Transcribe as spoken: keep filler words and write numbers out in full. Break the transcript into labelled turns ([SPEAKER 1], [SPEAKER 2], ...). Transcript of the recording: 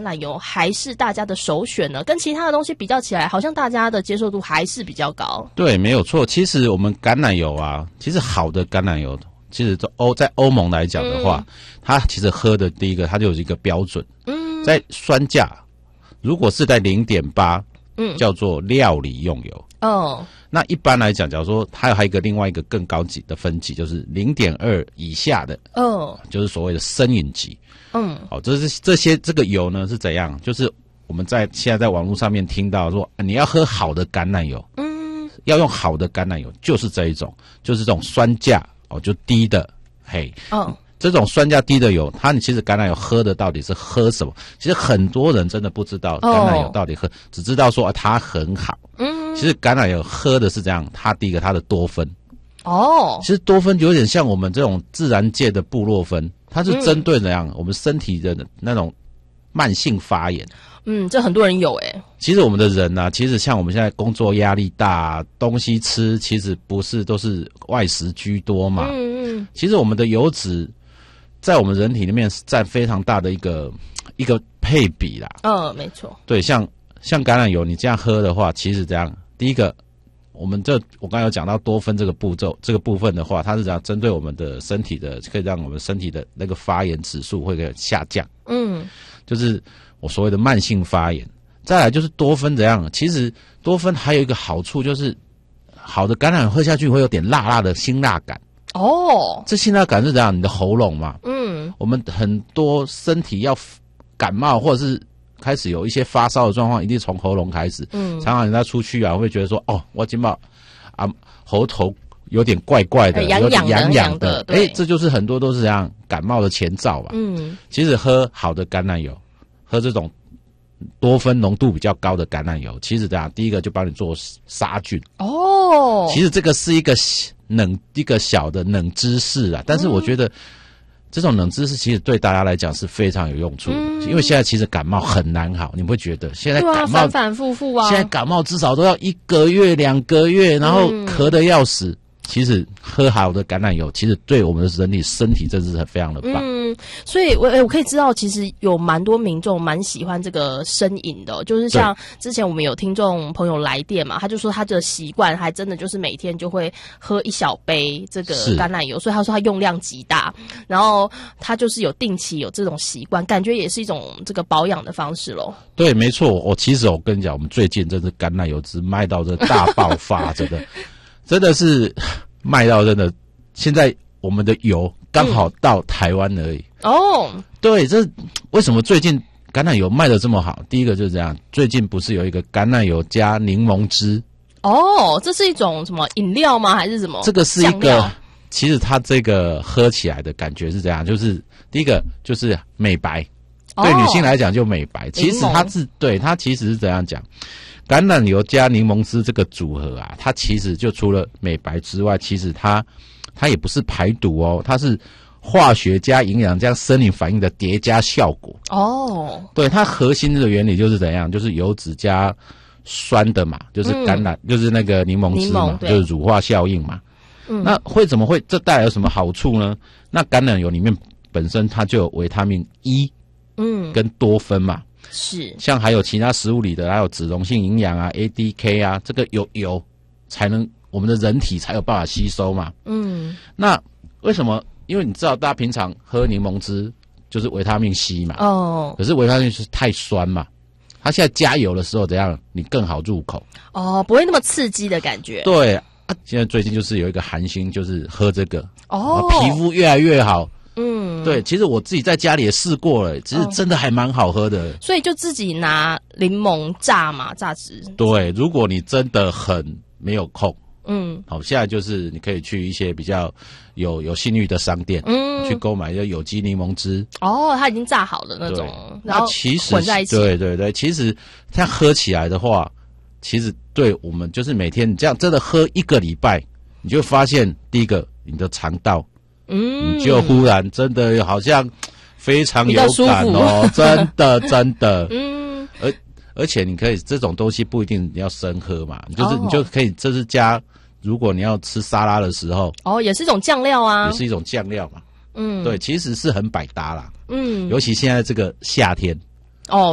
[SPEAKER 1] 榄油还是大家的首选呢？跟其他的东西比较起来，好像大家的接受度还是比较高。
[SPEAKER 2] 对，没有错。其实我们橄榄油啊，其实好的橄榄油，其实欧在欧盟来讲的话，嗯、它其实喝的第一个，它就有一个标准。嗯，在酸价，如果是在 零点八， 嗯，叫做料理用油。哦，那一般来讲，假如说还有还有一个另外一个更高级的分级，就是 零点二 以下的，哦，就是所谓的生饮级。嗯，好，这是这些这个油呢是怎样？就是我们在现在在网络上面听到说，啊、你要喝好的橄榄油，嗯，要用好的橄榄油，就是这一种，就是这种酸价哦就低的，嘿，哦。这种酸价低的油，它你其实橄榄油喝的到底是喝什么？其实很多人真的不知道橄榄油到底喝， oh. 只知道说、啊、它很好。嗯，其实橄榄油喝的是这样，它第一个它的多酚。哦，其实多酚有点像我们这种自然界的布洛芬，它是针对怎样、嗯、我们身体的那种慢性发炎。
[SPEAKER 1] 嗯，这很多人有诶、欸。
[SPEAKER 2] 其实我们的人啊，其实像我们现在工作压力大，东西吃其实不是都是外食居多嘛。嗯嗯。其实我们的油脂在我们人体里面占非常大的一个一个配比啦。
[SPEAKER 1] 嗯，没错。
[SPEAKER 2] 对，像像橄榄油，你这样喝的话，其实这样，第一个，我们这我刚才有讲到多酚这个步骤这个部分的话，它是这样针对我们的身体的，可以让我们身体的那个发炎指数会下降。嗯，就是我所谓的慢性发炎。再来就是多酚怎样？其实多酚还有一个好处就是，好的橄榄油喝下去会有点辣辣的辛辣感。哦，这辛辣感是怎样？你的喉咙嘛，嗯，我们很多身体要感冒或者是开始有一些发烧的状况，一定从喉咙开始。嗯，常常人家出去啊，会觉得说，哦，我今嘛啊喉头有点怪怪的，
[SPEAKER 1] 痒痒
[SPEAKER 2] 痒痒的，
[SPEAKER 1] 哎，
[SPEAKER 2] 这就是很多都是这样感冒的前兆吧。嗯，其实喝好的橄榄油，喝这种多酚浓度比较高的橄榄油，其实这样第一个就帮你做杀菌。哦，其实这个是一个冷一个小的冷知识啊，但是我觉得这种冷知识其实对大家来讲是非常有用处的，嗯、因为现在其实感冒很难好，你不会觉得现在感冒、啊、
[SPEAKER 1] 反反复复啊，
[SPEAKER 2] 现在感冒至少都要一个月两个月，然后咳得要死。嗯，其实喝好的橄榄油，其实对我们的人体身体真是非常的棒。嗯，
[SPEAKER 1] 所以我我可以知道，其实有蛮多民众蛮喜欢这个生饮的、哦，就是像之前我们有听众朋友来电嘛，他就说他的习惯还真的就是每天就会喝一小杯这个橄榄油，所以他说他用量极大，然后他就是有定期有这种习惯，感觉也是一种这个保养的方式咯。
[SPEAKER 2] 对，没错。我其实我跟你讲，我们最近真是橄榄油只卖到这大爆发，真的。真的是卖到真的，现在我们的油刚好到台湾而已。哦、嗯，对，这为什么最近橄榄油卖得这么好？第一个就是这样，最近不是有一个橄榄油加柠檬汁？哦，这是一种什么饮料吗？还是什么？这个是一个，其实它这个喝起来的感觉是这样，就是第一个就是美白，对女性来讲就美白。其实它是对它其实是怎样讲？橄榄油加柠檬汁这个组合啊，它其实就除了美白之外，其实它它也不是排毒哦，它是化学加营养加生理反应的叠加效果。哦，对，它核心的原理就是怎样，就是油脂加酸的嘛，就是橄榄，嗯、就是那个柠檬汁嘛，就是乳化效应嘛。嗯，那会怎么会这带来有什么好处呢？那橄榄油里面本身它就有维他命 E， 嗯，跟多酚嘛。是，像还有其他食物里的，还有脂溶性营养啊 ，A D K 啊，这个有油才能我们的人体才有办法吸收嘛。嗯，那为什么？因为你知道，大家平常喝柠檬汁就是维他命 C 嘛。哦。可是维他命 C 太酸嘛，它现在加油的时候怎样？你更好入口。哦，不会那么刺激的感觉。对啊，现在最近就是有一个韩星，就是喝这个，哦，皮肤越来越好。嗯，对，其实我自己在家里也试过了，其实真的还蛮好喝的。哦，所以就自己拿柠檬榨嘛，榨汁。对，如果你真的很没有空，嗯，好，现在就是你可以去一些比较有有信誉的商店，嗯，去购买一个有机柠檬汁。哦，它已经榨好的那种，然后混在一起。对对对，其实它喝起来的话，其实对我们就是每天你这样真的喝一个礼拜，你就会发现第一个你的肠道。嗯，你就忽然真的好像非常有感哦，真的真的。嗯，而而且你可以这种东西不一定你要生喝嘛，你就是、哦、你就可以这是加，如果你要吃沙拉的时候，哦，也是一种酱料啊，也是一种酱料嘛。嗯，对，其实是很百搭啦。嗯，尤其现在这个夏天。哦，